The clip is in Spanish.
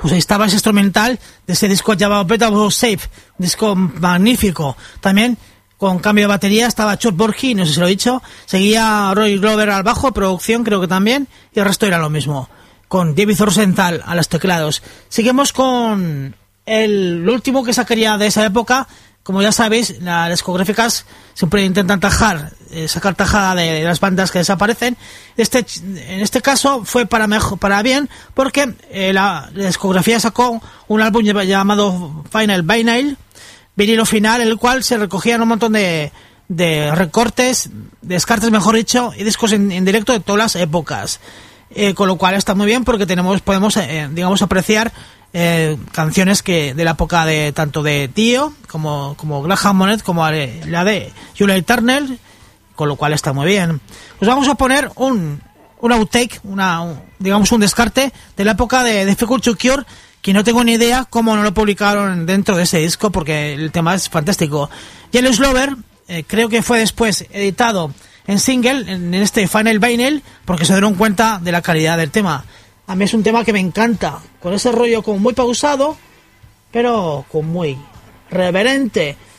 Pues ahí estaba ese instrumental de ese disco llamado Better Off Safe, un disco magnífico. También con cambio de batería estaba Chuck Borgi, no sé si lo he dicho, seguía Roy Glover al bajo, producción creo que también, y el resto era lo mismo, con David Rosenthal a los teclados. Seguimos con el último que sacaría de esa época. Como ya sabéis, las discográficas siempre intentan sacar tajada de las bandas que desaparecen. En este caso fue para bien, porque la discografía sacó un álbum llamado Final Vinyl, vinilo final, en el cual se recogían un montón de recortes, descartes mejor dicho, y discos en directo de todas las épocas. Con lo cual está muy bien porque podemos digamos apreciar canciones que de la época de tanto de Dio como Graham Monet como la de Julia Turner, con lo cual está muy bien. Pues vamos a poner un outtake, digamos un descarte de la época de Difficult to Cure, que no tengo ni idea cómo no lo publicaron dentro de ese disco porque el tema es fantástico. Jealous Lover creo que fue después editado en single en este Final Vinyl porque se dieron cuenta de la calidad del tema. A mí es un tema que me encanta, con ese rollo como muy pausado, pero con muy reverente.